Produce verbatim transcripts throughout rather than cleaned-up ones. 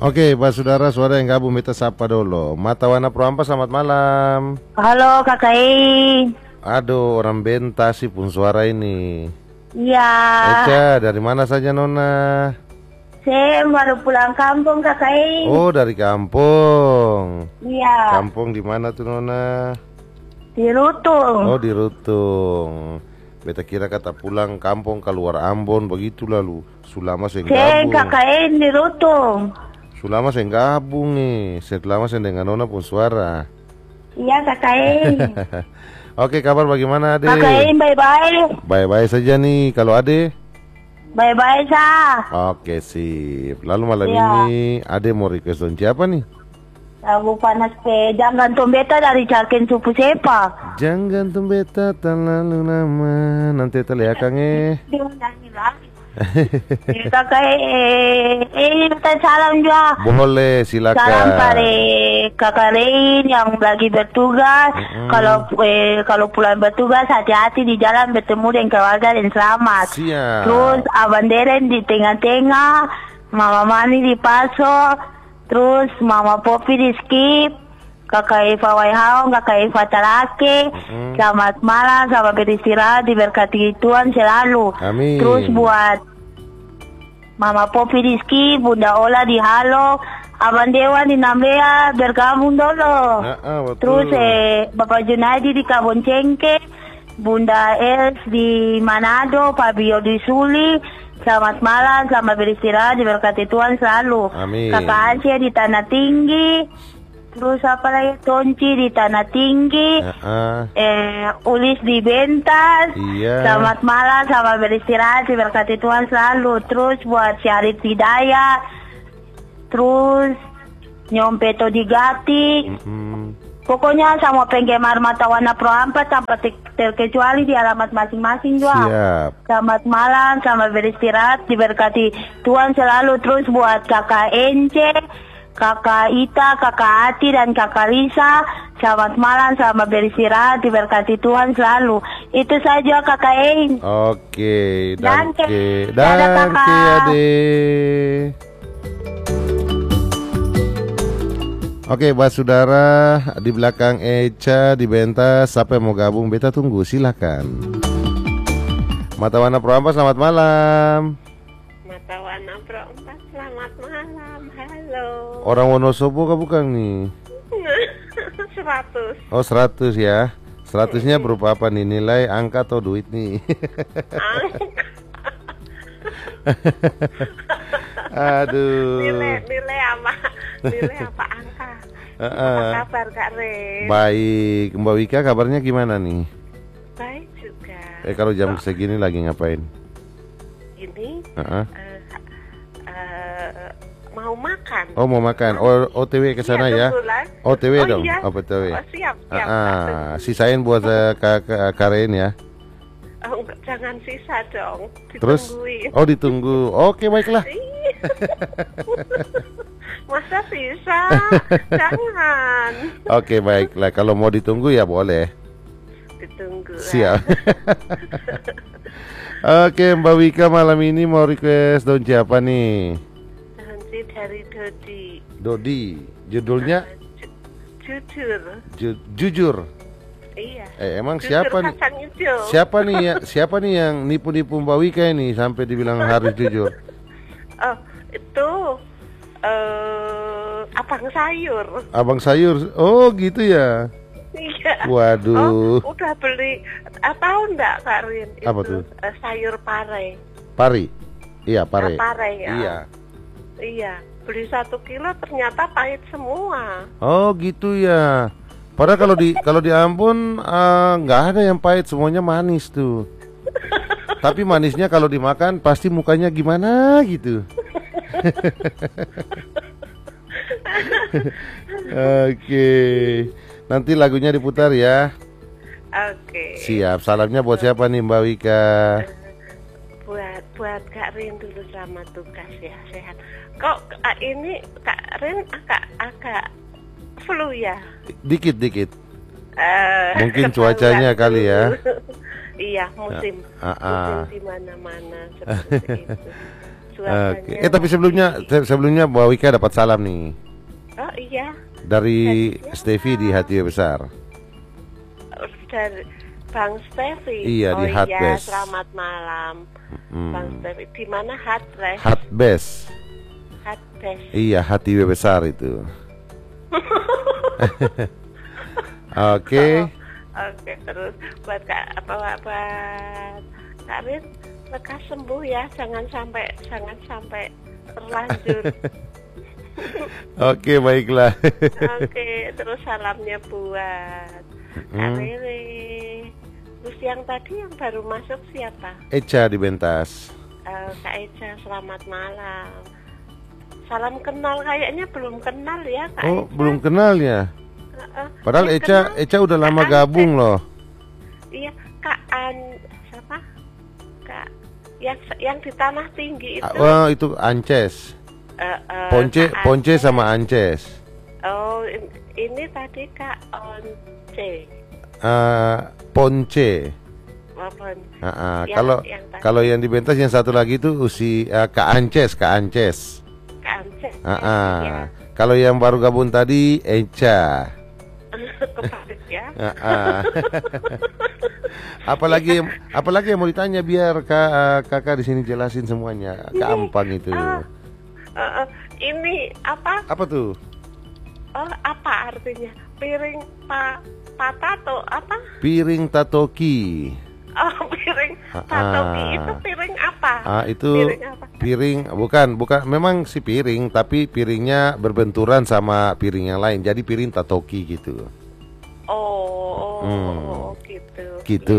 Oke, Pak Saudara, suara yang gabung kita sapa dulu. Mata Warna Pro Ampas, selamat malam. Halo Kakak E. Aduh, orang Benta sih pun suara ini. Iya. Eca, dari mana saja Nona? Saya baru pulang kampung Kakak E. Oh, dari kampung. Iya. Kampung di mana tuh Nona? Di Rutung. Oh, di Rutung. Beta kira kata pulang kampung keluar Ambon begitu lalu. Sulama saya Saya gabung. Kakak E di Rutung. Sulama saya gabung nih. Setelah saya dengan Nona pun suara. Iya Kakak E. Oke, kabar bagaimana Ade? Kakak E bye-bye. Bye-bye saja nih. Kalau Ade? Bye-bye sah. Oke, sip. Lalu malam Ya. ini Ade mau request don siapa nih? Lagu panas pe. Jangan tombeta dari Calkin Supu Sepa. Jangan tumbeta terlalu lama. Nanti terlihat eh. Dia nyanyi lagi. Eh, Kakak E. Eh, minta salam juga. Boleh, silakan. Salam pada Kakak Rein yang lagi bertugas. Mm-mm. Kalau eh, kalau pulang bertugas, hati-hati di jalan, bertemu dengan keluarga dan selamat. Siap. Terus Abang Deren di tengah-tengah, Mama Mani di Paso, terus Mama Popi di Skip, Kakak Eva Waihaong, Kakak Eva Tarake. Mm-mm. Selamat malam, selamat beristirahat, diberkati Tuhan selalu. Amin. Terus buat Mama Popi di Skip, Bunda Ola di Halo, Abang Dewan di Nambea bergabung dulu. Ah, ah, betul. Terus eh, Bapak Junaidi di Kabon Cengke, Bunda Els di Manado, Pak Bio di Suli. Selamat malam, selamat beristirahat, diberkati Tuhan selalu. Amin. Kakak Asia di Tanah Tinggi. Terus apa lagi? Tonci di Tanah Tinggi. Ah, ah. Eh, Ulis di Bentas. Iya. Selamat malam, selamat beristirahat, diberkati Tuhan selalu. Terus buat Syarif Hidayat. Terus Nyompeto di Gati. Mm-mm. Pokoknya sama penggemar Mata Warna Pro Ampas tanpa te- terkecuali di alamat masing-masing juga. Siap. Selamat malam, selamat beristirahat, diberkati Tuhan selalu. Terus buat Kakak Ence, Kakak Ita, Kakak Ati, dan Kakak Lisa, selamat malam, selamat beristirahat, diberkati Tuhan selalu. Itu saja Kakak Ein. Oke, Danke. danke. Dadah, Danke, Kakak. Ade. Oke, Pak Saudara, di belakang Eca, di Benta, siapa yang mau gabung, beta tunggu, silakan. Mata Warna Pro Ampas, selamat malam. Mata Warna Pro Ampas, selamat malam. Halo. Orang Wonosobo kah bukan nih? Seratus. Oh, seratus ya. Seratusnya berupa apa nih? Nilai, angka, atau duit nih? Aduh. Nilai nilai apa? Nilai apa angka? Uh-uh. Apa kabar Kak Re? Baik, Mbak Wika kabarnya gimana nih? Baik juga. Eh kalau jam segini lagi ngapain? Ini Uh-uh. eh, eh, mau makan. Oh mau makan, oh O T W ke sana Iya, ya? kebetulan. O T W Oh, dong, iya. O T W. Oh, siap, siap. Ah, sisain buat uh, Karen ya. Oh, enggak, jangan sisa dong. Terus, Ditungguin. oh ditunggu. Oke baiklah. Ih. Masa sisa? Jangan. Oke baiklah, kalau mau ditunggu ya boleh. Ditunggu. lah. Siap. Oke Mbak Wika malam ini mau request daun siapa nih? Nanti dari Dodi. Dodi. Judulnya Ju- jujur. Ju- Jujur. Iya. Eh emang Jujur siapa nih? kacang hijau. Siapa nih ya? Siapa nih yang nipu-nipu Mbak Wika ini sampai dibilang harus jujur? Oh, itu eh abang sayur. Abang sayur. Oh gitu ya. Iya. Waduh. Oh, udah beli. Ah, tahu enggak Kak Rin? Apa Itu, tuh? eh, sayur pare. Pari. Iya pare. Ah, pare ya. Iya. Iya. Beli satu kilo ternyata pahit semua. Oh gitu ya. Padahal kalau di kalau di Ambon eh, nggak ada yang pahit, semuanya manis tuh. Tapi manisnya kalau dimakan pasti mukanya gimana gitu. Oke. Nanti lagunya diputar ya. Oke. Siap. Salamnya buat siapa nih Mbak Wika? Buat buat Kak Rin dulu, selamat tugas ya, sehat. Kok ah, ini Kak Rin agak agak flu ya? Dikit dikit. Eh, Mungkin ketahuan cuacanya dulu. kali ya. Iya, musim. Ah, ah. Musim di mana-mana seperti itu. Keluarganya. Eh tapi sebelumnya sebelumnya Mbak Wika dapat salam nih. Oh iya. Dari Hadiah. Stevi di Hati Besar. Dari Bang Stevi. Iya, oh di iya, Hatbest. selamat malam. Hmm. Bang Stevi di mana Hatbest? Hatbest. Hatbest. Iya, Hati Besar itu. Oke. Oh, Oke, terus buat Kak apa buat Kak Rin, lekas sembuh ya, jangan sampai jangan sampai terlanjur. Oke, baiklah. Oke, terus salamnya buat Kak Hmm. Rere. Terus yang tadi yang baru masuk siapa? Eca di Bentas. Eh, Kak Eca, selamat malam. Salam kenal, kayaknya belum kenal ya Kak Oh, Eca. belum kenal ya? Eh, eh, Padahal yang Eca kenal Eca udah lama Kak gabung Ance. loh. Iya, Kak An siapa? Kak yang yang di tanah tinggi itu. Oh, itu Ances. Eh, eh, Ponce Kak Ponce Ance. sama Ances. Oh, in- ini tadi Kak Once. Eh, Ponce. Walaupun Ah, ah. Yang- Kalau yang tadi. kalau yang di Bentas yang satu lagi itu usi eh, Kak Ances, Kak Ances. Kak Once. Ah, ah. Ya. Kalau yang baru gabung tadi Eca. Kebalik ya. Ah, ah. apalagi apalagi yang mau ditanya biar kak, kakak di sini jelasin semuanya. Gampang itu. Ah, eh, eh, ini apa? Apa tuh? Oh, apa artinya? Piring pa patato apa? Piring tatoki. Oh, piring Ah, tatoki ah. itu piring apa? Ah, itu Piring apa? piring bukan bukan memang si piring tapi piringnya berbenturan sama piring yang lain. Jadi piring tatoki gitu. Oh, Hmm. gitu. Gitu.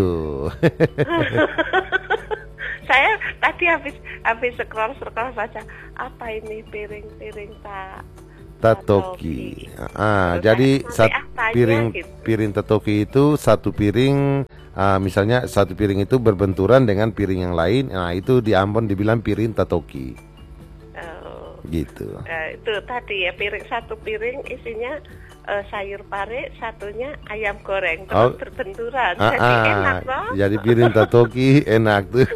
Saya tadi habis habis scroll scroll baca apa ini piring-piring tak Tatoki. Ah, Terus jadi nanti satu ah, tanya piring gitu. piring tatoki itu satu piring ah, misalnya satu piring itu berbenturan dengan piring yang lain. Nah, itu di Ambon dibilang piring tatoki. Oh, Gitu. eh, itu tadi ya piring satu piring isinya eh, sayur pare, satunya ayam goreng terus Oh. berbenturan. Ah, Jadi ah, enak loh. jadi piring tatoki enak tuh.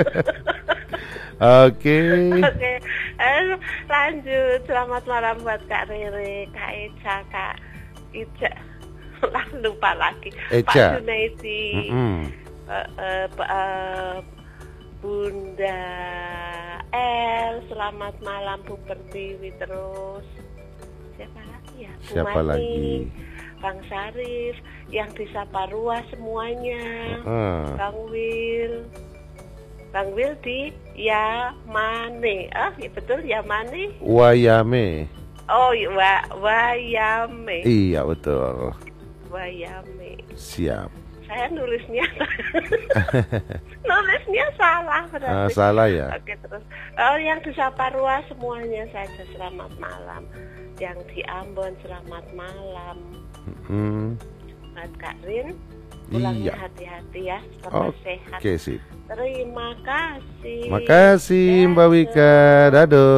Oke. Oke, eh, lanjut. Selamat malam buat Kak Rere, Kak Eca, Kak Ica. Lah lupa lagi. Eca. Pak Junaidi, Mm-mm. eh, eh, Pak, eh, Bunda El. Selamat malam Bu Pertiwi terus. Siapa lagi ya? Bu Siapa Mani, lagi? Bang Sarif, yang di Saparua semuanya. Ah. Bang Wil, Bang Wil di Yamane. Ah, ya betul Yamane. Wayame. Oh, wa, Wayame. Iya betul. Wayame. Siap. Saya nulisnya nulisnya salah Ah, berarti. salah ya. Oke, terus oh, yang di Saparua semuanya saja selamat malam. Yang di Ambon selamat malam. Hmm. Buat Kak Rin, pulangnya Iya. hati-hati ya, tetap Oke, sehat. sip. Terima kasih. Makasih Mbak Wika. Dado.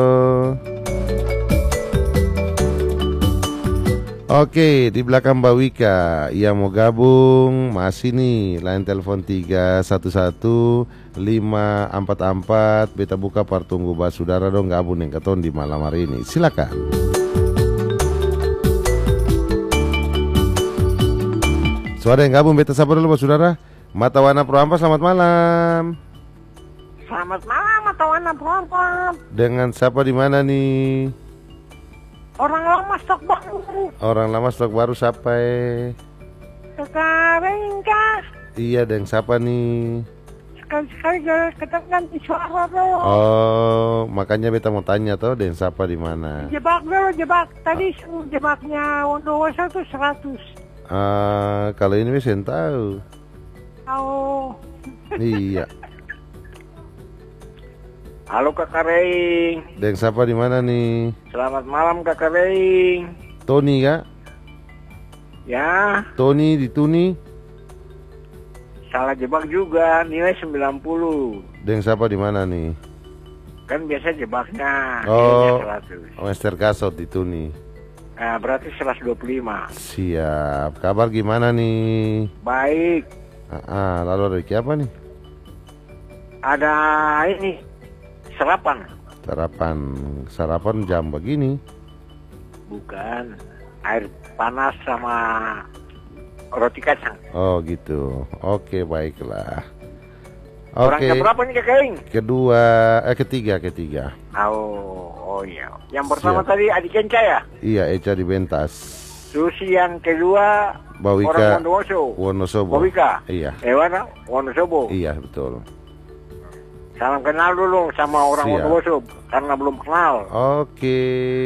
Oke, di belakang Mbak Wika yang mau gabung masih nih line telepon tiga satu satu lima empat empat. Beta buka partunggu basudara dong gabung yang keton di malam hari ini. Silakan. Suara yang gabung beta sapa dulu basudara. Mata Wana Proampa, selamat malam. Selamat malam atau anak perempuan. Dengan siapa di mana nih? Orang lama stok baru. Orang lama stok baru sampai. Sekarang kah? Iya, dengan siapa nih? Sekali-sekali jangan ketekan di suara bro. Oh, makanya beta mau tanya tuh dengan siapa di mana? Jebak bro, jebak. Tadi jebaknya untuk satu seratus. Ah, kalau ini bisa tahu. Oh. Iya. Halo Kakak Reing, Dengan siapa di mana nih? selamat malam Kakak Reing. Tony kak? Ya, Tony di Tuni? salah jebak juga, nilai sembilan puluh. Dengan siapa di mana nih? Kan biasa jebaknya Oh. nilainya seratus. Master Kasot di Tuni. Nah, berarti seratus dua puluh lima. Siap. Kabar gimana nih? Baik, Ah, ah, lalu rezeki apa nih? ada ini sarapan. Sarapan, sarapan jam begini. Bukan, air panas sama roti kacang. Oh gitu. Oke, baiklah. Orang Oke. keberapa nih Kakak Ing? Kedua, eh ketiga, ketiga. Oh, oh iya. Yang pertama Siap. tadi Adik Kenca ya? Iya, Eca di Bentas. Terus yang kedua Bawika orang Bondowoso. Wonosobo. Bawika. Iya. Eh mana? Wonosobo. Iya, betul. Salam kenal dulu sama orang Siap. Bondowoso karena belum kenal. Oke.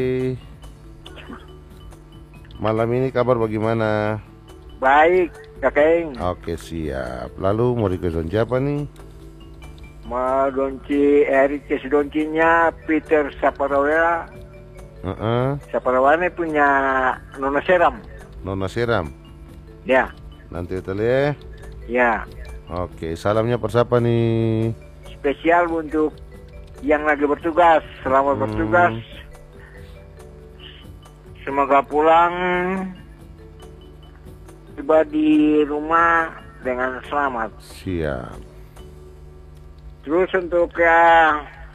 Malam ini kabar bagaimana? Baik, Kakak Ing. Oke, siap. Lalu mau request siapa nih? Ma donci Erik doncinya Peter Saparawera. Heeh. Saparawera punya Nona Seram. Nona Seram. Ya, Nanti kita lihat. ya. Oke, salamnya per siapa nih? Spesial untuk yang lagi bertugas. Selamat Hmm. bertugas. Semoga pulang tiba di rumah dengan selamat. Siap. Terus untuk ya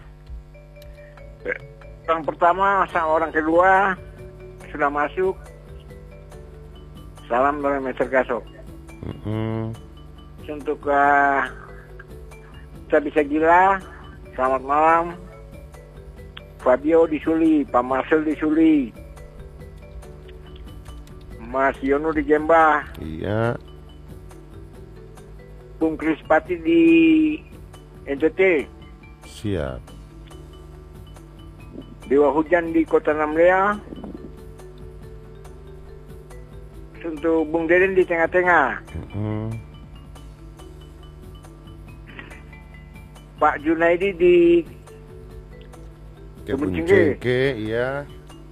orang pertama sama orang kedua sudah masuk. Salam dari Mister Gasok. Mm-mm. Untuk uh, kita bisa gila. Selamat malam. Fabio di Suli, Pak Marcel di Suli, Mas Yono di Jembah, Iya. Bung Krispati di N T T, Siap. Dewa Hujan di Kota Namlea, untuk Bung Deden di tengah-tengah, Mm-mm. Pak Junaidi di Kebun Kebun Cengke. Cengke, iya.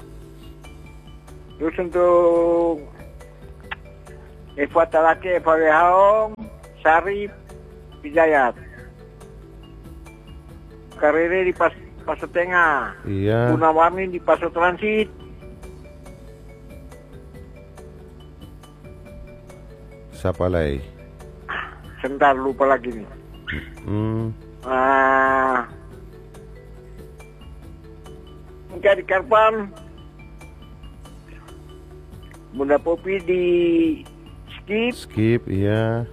Terus untuk Eva Talake, Eva Rehaong, Sarip, Hidayat, Karere di Pas Paso Tengah, Iya. Gunawarni di Paso Transit, Siapa lagi? sebentar lupa lagi nih. Hmm. Ah, Mencari Karpan, Bunda Popi di Skip, Skip, iya.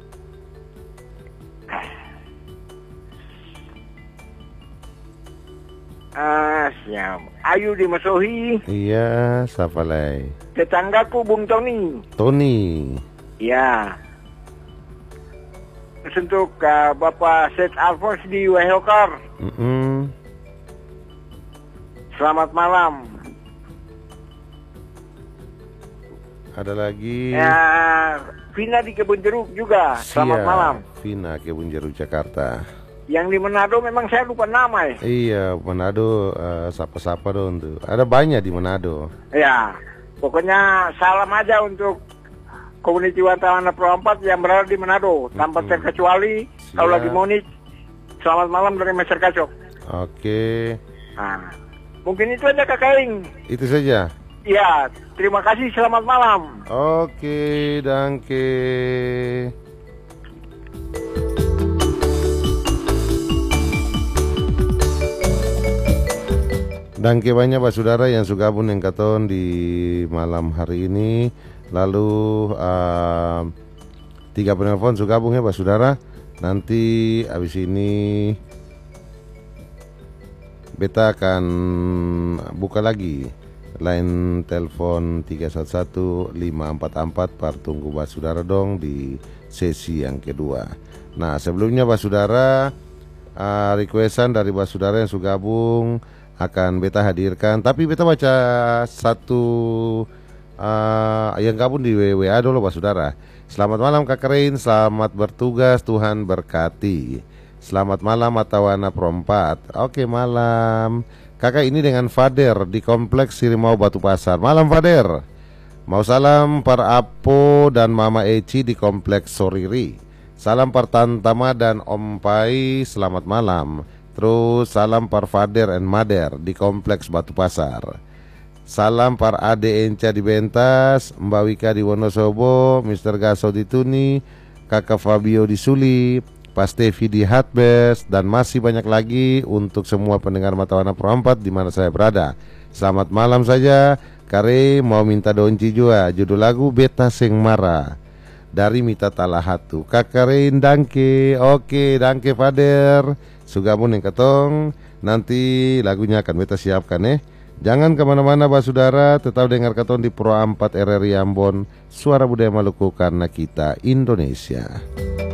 ah, siap. Ayu di Masohi, Iya, siapa lagi? tetanggaku Bung Tony. Tony. Ya. Terus untuk uh, Bapak Seth Alphonse di Wehokar, Mm-mm. selamat malam. Ada lagi. Ya, Vina di Kebun Jeruk juga, selamat Siap. malam. Vina Kebun Jeruk Jakarta. Yang di Manado memang saya lupa nama ya. Iya, Manado, eh, sapa-sapa dong tuh. Ada banyak di Manado. Ya, pokoknya salam aja untuk komuniti wartawan Pro empat yang berada di Manado, tanpa Mm-mm. terkecuali. Siap. Kalau lagi monik, selamat malam dari Mister Kacok. Oke, Nah, mungkin itu aja Kakak Ing. itu saja. Ya, terima kasih, selamat malam. Oke, danke. Danke banyak Pak Saudara yang sudah gabung dengan katon di malam hari ini. Lalu uh, tiga penelpon sudah gabung ya Pak Saudara. Nanti habis ini beta akan buka lagi line telepon tiga satu satu lima empat empat. Par tunggu Pak Saudara dong di sesi yang kedua. Nah sebelumnya Pak Saudara, uh, requestan dari Pak Saudara yang sudah gabung akan beta hadirkan. Tapi beta baca satu uh, yang gabung di W W A dulu Pak Saudara. Selamat malam Kak Rein, selamat bertugas, Tuhan berkati. Selamat malam Matawana Perempat. Oke malam. Kakak ini dengan Fader di Kompleks Sirimau Batu Pasar. Malam Fader. Mau salam para Apo dan Mama Eci di Kompleks Soriri. Salam par Tantama dan Om Pai, selamat malam. Terus salam par Fader and Mader di Kompleks Batu Pasar. Salam par Ade Enca di Bentas, Mbak Wika di Wonosobo, Mister Gaso di Tuni, Kakak Fabio di Suli, Pastevi di Hatbes, dan masih banyak lagi untuk semua pendengar Matawana Pro empat di mana saya berada. Selamat malam saja. Kare mau minta donci juga judul lagu Beta Seng Mara dari Mita Talahatu. Kakarein dangke. Oke, dangke Fader. Sugamun yang ketong. Nanti lagunya akan beta siapkan eh. Jangan kemana-mana bah saudara, tetap dengar ketong di Pro empat R R I Ambon, suara budaya Maluku karena kita Indonesia.